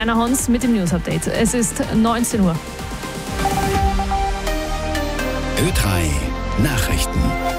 Rainer Hons mit dem News-Update. Es ist 19 Uhr. Ö3 Nachrichten.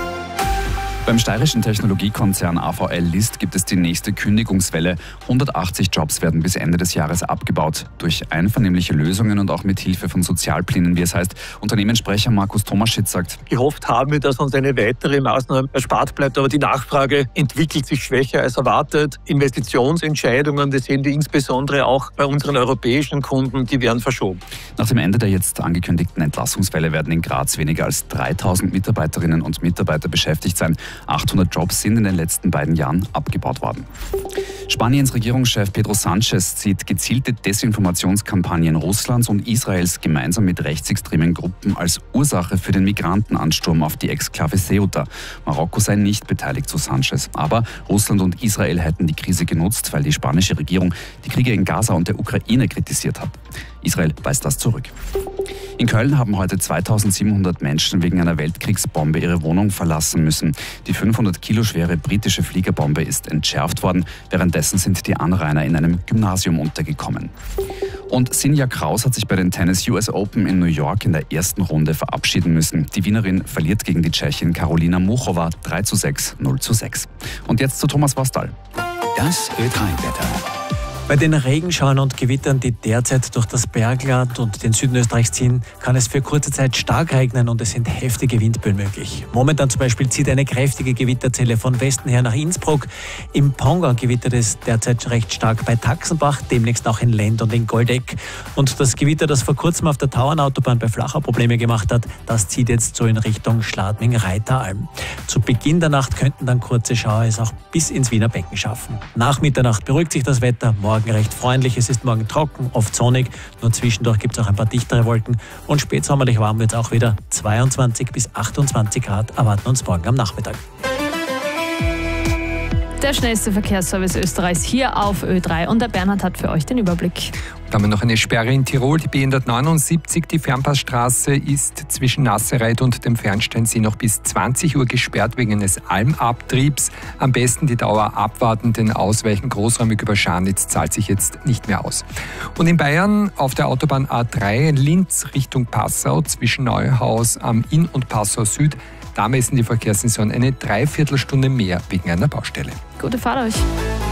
Beim steirischen Technologiekonzern AVL List gibt es die nächste Kündigungswelle. 180 Jobs werden bis Ende des Jahres abgebaut. Durch einvernehmliche Lösungen und auch mit Hilfe von Sozialplänen, wie es heißt. Unternehmenssprecher Markus Tomaschitz sagt: Gehofft haben wir, dass uns eine weitere Maßnahme erspart bleibt, aber die Nachfrage entwickelt sich schwächer als erwartet. Investitionsentscheidungen, das sehen wir insbesondere auch bei unseren europäischen Kunden, die werden verschoben. Nach dem Ende der jetzt angekündigten Entlassungswelle werden in Graz weniger als 3000 Mitarbeiterinnen und Mitarbeiter beschäftigt sein. 800 Jobs sind in den letzten beiden Jahren abgebaut worden. Spaniens Regierungschef Pedro Sánchez zieht gezielte Desinformationskampagnen Russlands und Israels gemeinsam mit rechtsextremen Gruppen als Ursache für den Migrantenansturm auf die Exklave Ceuta. Marokko sei nicht beteiligt, so Sánchez. Aber Russland und Israel hätten die Krise genutzt, weil die spanische Regierung die Kriege in Gaza und der Ukraine kritisiert hat. Israel weist das zurück. In Köln haben heute 2700 Menschen wegen einer Weltkriegsbombe ihre Wohnung verlassen müssen. Die 500 Kilo schwere britische Fliegerbombe ist entschärft worden. Währenddessen sind die Anrainer in einem Gymnasium untergekommen. Und Sinja Kraus hat sich bei den Tennis US Open in New York in der ersten Runde verabschieden müssen. Die Wienerin verliert gegen die Tschechin Karolina Muchova 3:6, 0:6. Und jetzt zu Thomas Wastal. Das Ö3-Wetter. Bei den Regenschauern und Gewittern, die derzeit durch das Bergland und den Süden Österreichs ziehen, kann es für kurze Zeit stark regnen und es sind heftige Windböen möglich. Momentan zum Beispiel zieht eine kräftige Gewitterzelle von Westen her nach Innsbruck. Im Pongau gewittert es derzeit recht stark bei Taxenbach, demnächst auch in Lend und in Goldeck. Und das Gewitter, das vor kurzem auf der Tauernautobahn bei Flachau Probleme gemacht hat, das zieht jetzt so in Richtung Schladming-Reiteralm. Zu Beginn der Nacht könnten dann kurze Schauer es auch bis ins Wiener Becken schaffen. Nach Mitternacht beruhigt sich das Wetter, morgen recht freundlich, es ist morgen trocken, oft sonnig, nur zwischendurch gibt es auch ein paar dichtere Wolken und spätsommerlich warm wird es auch wieder. 22 bis 28 Grad erwarten uns morgen am Nachmittag. Der schnellste Verkehrsservice Österreichs hier auf Ö3 und der Bernhard hat für euch den Überblick. Da haben wir noch eine Sperre in Tirol, die B179, die Fernpassstraße ist zwischen Nassereit und dem Fernsteinsee noch bis 20 Uhr gesperrt wegen eines Almabtriebs. Am besten die Dauer abwarten, denn Ausweichen großräumig über Scharnitz zahlt sich jetzt nicht mehr aus. Und in Bayern auf der Autobahn A3 Linz Richtung Passau zwischen Neuhaus am Inn und Passau Süd, da messen die Verkehrssensoren eine Dreiviertelstunde mehr wegen einer Baustelle. Gute Fahrt euch.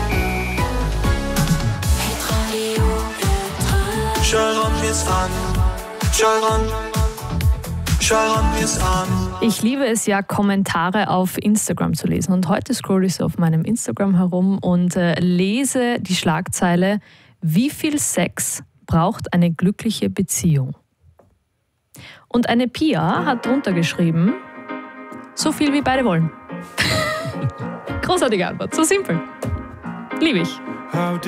Ich liebe es ja, Kommentare auf Instagram zu lesen. Und heute scrolle ich so auf meinem Instagram herum und lese die Schlagzeile: Wie viel Sex braucht eine glückliche Beziehung? Und eine Pia hat drunter geschrieben: So viel wie beide wollen. Großartige Antwort, so simpel. Liebe ich.